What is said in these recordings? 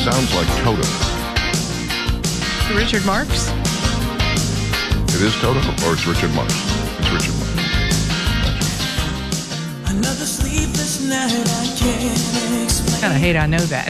sounds like Toto. Richard Marx? It is Toto, or it's Richard Marx? It's Richard Marx. Another sleepless night, I can't explain. I kind of hate I know that.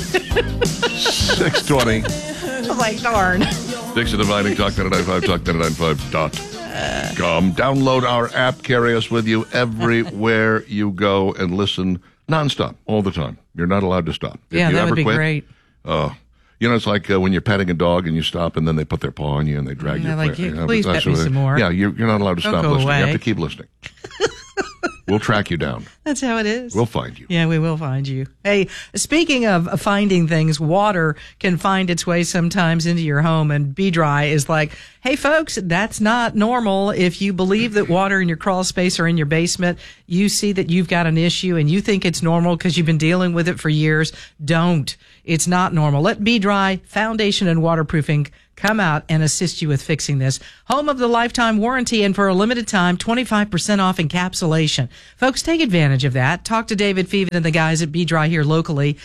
6:20. I was like, darn. Dixon Dividing, Talk 995, Talk995.com. Download our app, carry us with you everywhere you go, and listen nonstop, all the time. You're not allowed to stop. Yeah, that would be great. You know, it's like when you're petting a dog and you stop and then they put their paw on you and they drag you. Like, please pet me some more. Yeah, you're not allowed to stop listening. Away. You have to keep listening. We'll track you down. That's how it is. We'll find you. Yeah, we will find you. Hey, speaking of finding things, water can find its way sometimes into your home, and Be Dry is like, hey, folks, that's not normal. If you believe that water in your crawl space or in your basement, you see that you've got an issue and you think it's normal because you've been dealing with it for years. Don't. It's not normal. Let Be Dry Foundation and Waterproofing come out and assist you with fixing this. Home of the lifetime warranty, and for a limited time, 25% off encapsulation. Folks, take advantage of that. Talk to David Feven and the guys at Be Dry here locally.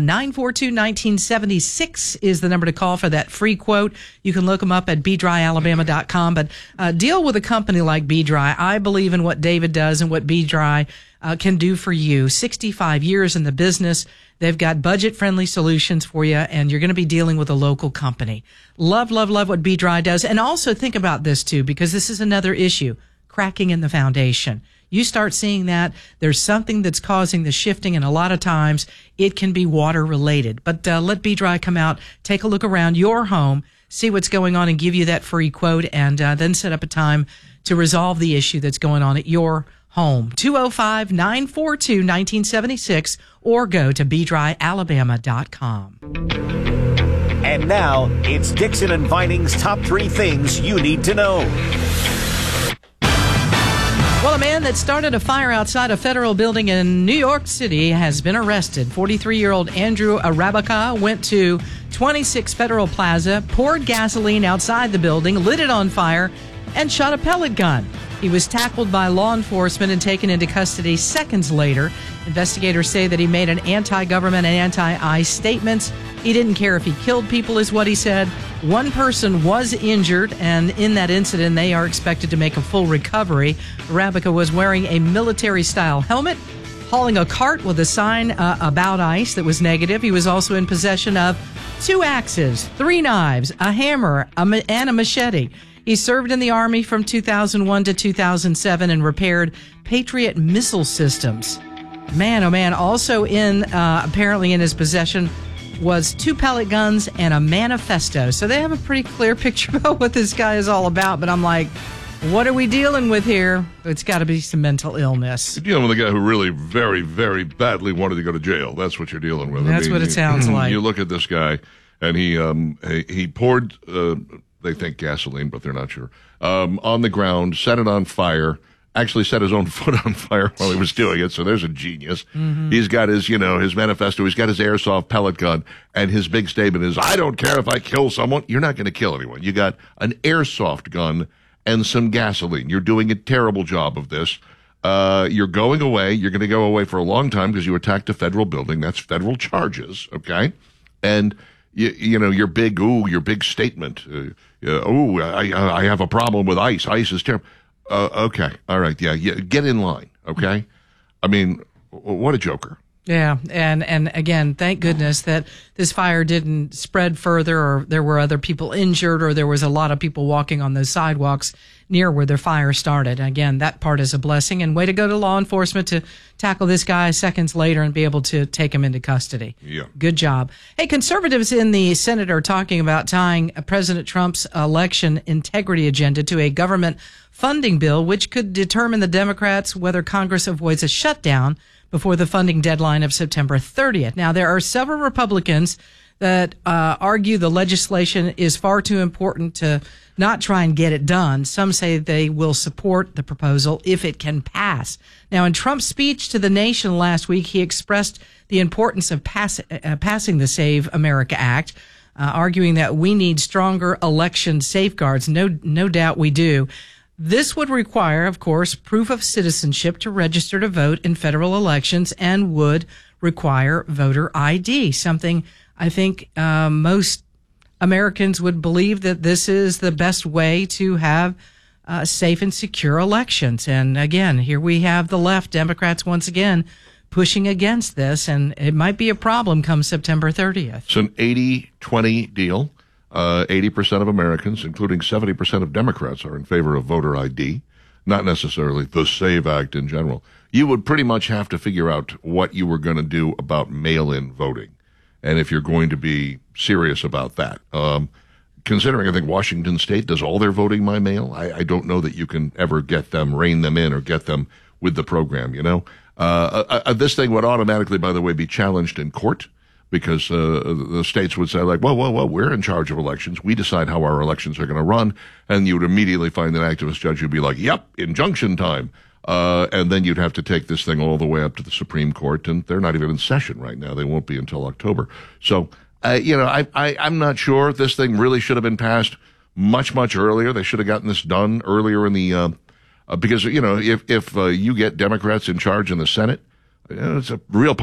942-1976 is the number to call for that free quote. You can look them up at BeDryAlabama.com. But deal with a company like Be Dry. I believe in what David does and what Be Dry can do for you. 65 years in the business. They've got budget-friendly solutions for you, and you're going to be dealing with a local company. Love, love, love what Be Dry does. And also think about this, too, because this is another issue, cracking in the foundation. You start seeing that, there's something that's causing the shifting, and a lot of times it can be water-related. But let Be Dry come out, take a look around your home, see what's going on, and give you that free quote, and then set up a time to resolve the issue that's going on at your home. 205-942-1976 or go to BeDryAlabama.com. And now it's Dixon and Vining's top 3 things you need to know. Well, a man that started a fire outside a federal building in New York City has been arrested. 43-year-old Andrew Arabica went to 26 Federal Plaza, poured gasoline outside the building, lit it on fire, and shot a pellet gun. He was tackled by law enforcement and taken into custody seconds later. Investigators say that he made an anti-government and anti-ICE statements. He didn't care if he killed people, is what he said. One person was injured, and in that incident, they are expected to make a full recovery. Arabica was wearing a military-style helmet, hauling a cart with a sign about ICE that was negative. He was also in possession of 2 axes, 3 knives, a hammer, and a machete. He served in the Army from 2001 to 2007 and repaired Patriot missile systems. Man, oh man. Also apparently in his possession was 2 pellet guns and a manifesto. So they have a pretty clear picture about what this guy is all about. But I'm like, what are we dealing with here? It's got to be some mental illness. You're dealing with a guy who really very, very badly wanted to go to jail. That's what you're dealing with. That's what it sounds like. You look at this guy, and he poured... they think gasoline, but they're not sure, on the ground, set it on fire, actually set his own foot on fire while he was doing it, so there's a genius. Mm-hmm. He's got his manifesto, he's got his airsoft pellet gun, and his big statement is, I don't care if I kill someone. You're not going to kill anyone. You got an airsoft gun and some gasoline. You're doing a terrible job of this. You're going away. You're going to go away for a long time because you attacked a federal building. That's federal charges, okay? And... your big statement. I have a problem with ICE. ICE is terrible. Okay. All right. Yeah. Get in line. Okay. I mean, what a joker. Yeah. And again, thank goodness that this fire didn't spread further, or there were other people injured, or there was a lot of people walking on those sidewalks near where the fire started. Again, that part is a blessing, and way to go to law enforcement to tackle this guy seconds later and be able to take him into custody. Yeah. Good job. Hey, conservatives in the Senate are talking about tying President Trump's election integrity agenda to a government funding bill, which could determine the Democrats whether Congress avoids a shutdown before the funding deadline of September 30th. Now, there are several Republicans that argue the legislation is far too important to not try and get it done. Some say they will support the proposal if it can pass. Now, in Trump's speech to the nation last week, he expressed the importance of passing the Save America Act, arguing that we need stronger election safeguards. No doubt we do. This would require, of course, proof of citizenship to register to vote in federal elections, and would require voter ID, something I think most Americans would believe that this is the best way to have safe and secure elections. And again, here we have the left, Democrats once again, pushing against this, and it might be a problem come September 30th. It's an 80-20 deal. 80% of Americans, including 70% of Democrats, are in favor of voter ID, not necessarily the SAVE Act in general. You would pretty much have to figure out what you were going to do about mail-in voting, and if you're going to be serious about that. Considering I think Washington State does all their voting by mail, I don't know that you can ever get them, rein them in, or get them with the program, you know? This thing would automatically, by the way, be challenged in court, because the states would say, like, whoa, we're in charge of elections. We decide how our elections are going to run. And you would immediately find an activist judge who'd be like, yep, injunction time. And then you'd have to take this thing all the way up to the Supreme Court, and they're not even in session right now. They won't be until October. So, I'm not sure. This thing really should have been passed much, much earlier. They should have gotten this done earlier in the because, if you get Democrats in charge in the Senate, it's a real